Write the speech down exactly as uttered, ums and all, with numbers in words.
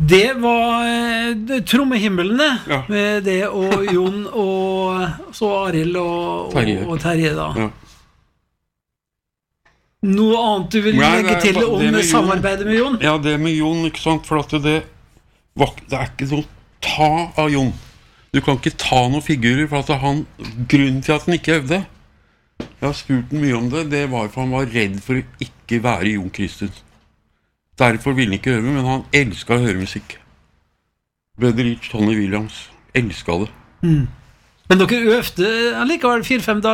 Det var eh, trommehimmelene Ja. med det og Jon og så Arild og, Terje. og, og Terje da. Ja. Noe annet du vil Nei, legge det er til ba- om det med Jon. samarbeidet med Jon? Ja, det med Jon, ikke sant, for at det, var- det er ikke noe ta av Jon. Du kan ikke ta noen figurer, for at han, grunnen til at han ikke øvde, jeg har spurt han mye om det, det var for han var redd for å ikke være Jon Kristin. Derfor ville han ikke øve, men han elsket å høre musikk. Buddy Rich, Tony Williams, elsket det. Mm. Men dere øvde allikevel fire-fem dager